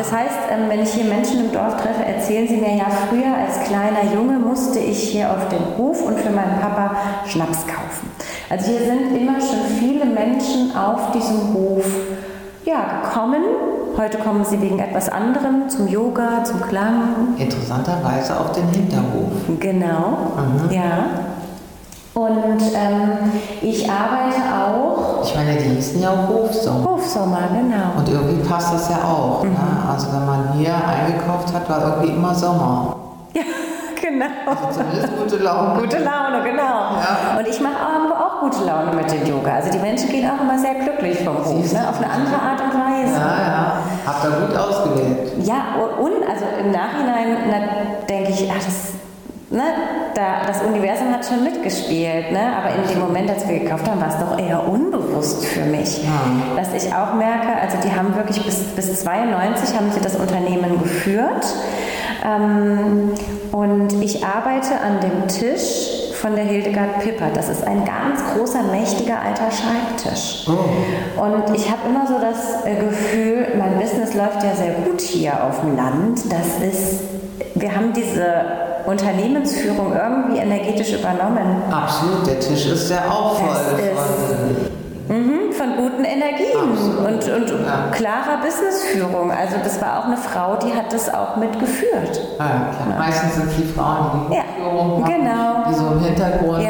Das heißt, wenn ich hier Menschen im Dorf treffe, erzählen sie mir ja, früher als kleiner Junge musste ich hier auf den Hof und für meinen Papa Schnaps kaufen. Also hier sind immer schon viele Menschen auf diesem Hof gekommen. Heute kommen sie wegen etwas anderem, zum Yoga, zum Klang. Interessanterweise auf den Hinterhof. Genau, ja. Und ich arbeite auch. Ich meine, die hießen ja auch Hofsommer. Hofsommer, genau. Und irgendwie passt das ja auch. Ne? Also wenn man hier eingekauft hat, war irgendwie immer Sommer. Ja, genau. Also zumindest gute Laune. Gute Laune, genau. Ja. Und ich mache auch gute Laune mit dem Yoga. Also die Menschen gehen auch immer sehr glücklich vom Hof, ne? Auf eine andere Art und Weise. Ja. Habt ihr gut ausgewählt. Ja, und also im Nachhinein denke ich, das Universum hat schon mitgespielt, ne? Aber in dem Moment, als wir gekauft haben, war es doch eher unbewusst für mich. Ja. Dass ich auch merke, also die haben wirklich bis 92 haben sie das Unternehmen geführt. Und ich arbeite an dem Tisch von der Hildegard Pippert. Das ist ein ganz großer, mächtiger alter Schreibtisch. Oh. Und ich habe immer so das Gefühl, mein Business läuft ja sehr gut hier auf dem Land. Wir haben diese Unternehmensführung irgendwie energetisch übernommen. Absolut, der Tisch ist ja auch voll von guten Energien und klarer Businessführung. Also das war auch eine Frau, die hat das auch mitgeführt. Ja, klar. Ja. Meistens sind es die Frauen, die Führung machen, genau. Die so im Hintergrund,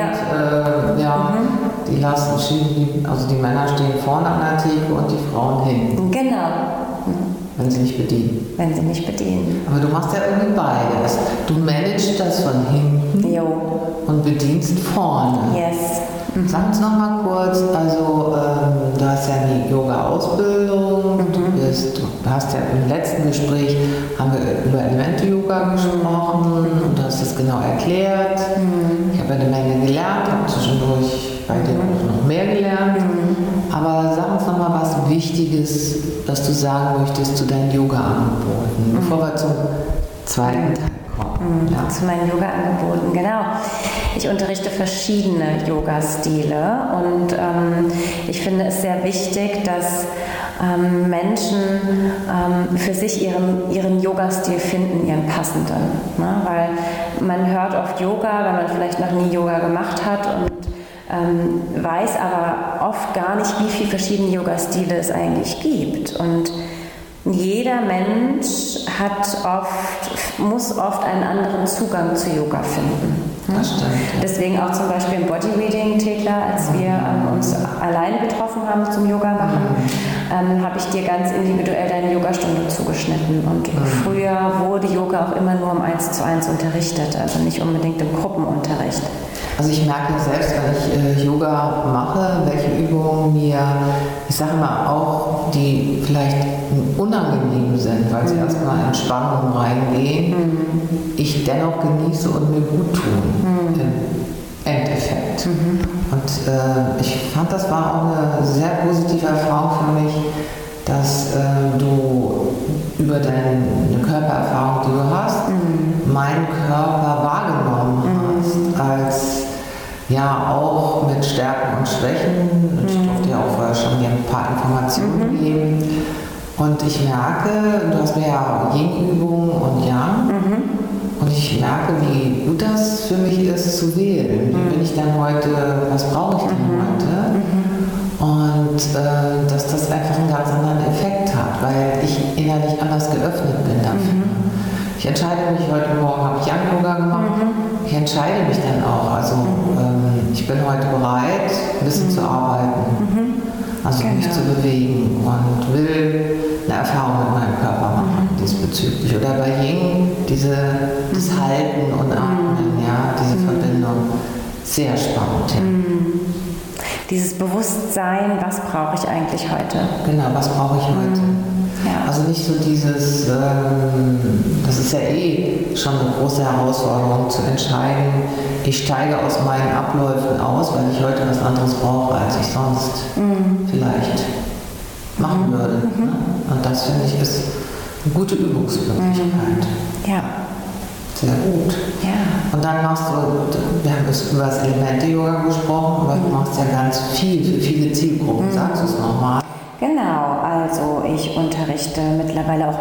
die schieben, also die Männer stehen vorne an der Theke und die Frauen hinten. Genau. Wenn sie nicht bedienen. Wenn sie nicht bedienen. Aber du machst ja irgendwie beides. Du managst das von hinten und bedienst vorne. Yes. Sag uns noch mal kurz, also du hast ja die Yoga-Ausbildung, du hast ja im letzten Gespräch, haben wir über Elemente-Yoga gesprochen und du hast das genau erklärt. Ich habe eine Menge gelernt, habe zwischendurch bei dir noch mehr gelernt. Aber sag uns noch mal was Wichtiges, was du sagen möchtest zu deinen Yoga-Angeboten, bevor wir zum zweiten Teil kommen. Ja. Zu meinen Yoga-Angeboten, genau. Ich unterrichte verschiedene Yoga-Stile und ich finde es sehr wichtig, dass Menschen für sich ihren Yoga-Stil finden, ihren passenden. Ne? Weil man hört oft Yoga, wenn man vielleicht noch nie Yoga gemacht hat und weiß aber oft gar nicht, wie viele verschiedene Yoga-Stile es eigentlich gibt. Und jeder Mensch muss oft einen anderen Zugang zu Yoga finden. Das stimmt. Ja. Deswegen auch zum Beispiel im Bodyreading, Thekla, als wir uns alleine getroffen haben zum Yoga machen, habe ich dir ganz individuell deine Yogastunde zugeschnitten. Und früher wurde Yoga auch immer nur im 1:1 unterrichtet, also nicht unbedingt im Gruppenunterricht. Also ich merke selbst, wenn ich Yoga mache, welche Übungen mir, ich sage mal auch, die vielleicht unangenehm sind, weil sie erstmal in Spannung reingehen, ich dennoch genieße und mir gut tun im Endeffekt. Und ich fand, das war auch eine sehr positive Erfahrung für mich, dass du über deine Körpererfahrung, die du hast, meinen Körper wahrgenommen hast, als auch mit Stärken und Schwächen. Ich durfte ja auch vorher schon dir ein paar Informationen geben. Und ich merke, du hast mir ja Yin-Übungen und Yang. Und ich merke, wie gut das für mich ist zu wählen. Wie bin ich denn heute, was brauche ich denn heute? Und dass das einfach einen ganz anderen Effekt hat, weil ich innerlich anders geöffnet bin dafür. Ich entscheide mich, heute Morgen habe ich Yang-Yoga gemacht, ich entscheide mich dann auch. Also ich bin heute bereit, ein bisschen zu arbeiten, also mich zu bewegen und will eine Erfahrung mit meinem Körper machen diesbezüglich. Oder bei Yin, das Halten und Atmen, diese Verbindung, sehr spannend. Dieses Bewusstsein, was brauche ich eigentlich heute? Genau, was brauche ich heute? Ja. Also nicht so dieses, das ist ja schon eine große Herausforderung zu entscheiden, ich steige aus meinen Abläufen aus, weil ich heute was anderes brauche, als ich sonst vielleicht machen würde. Ne? Und das finde ich ist eine gute Übungsmöglichkeit. Ja. Sehr gut. Ja. Und dann machst du, wir haben über das Elemente-Yoga gesprochen, aber du machst ja ganz viel für viele Zielgruppen. Sagst du es nochmal? Genau, also ich unterrichte mittlerweile auch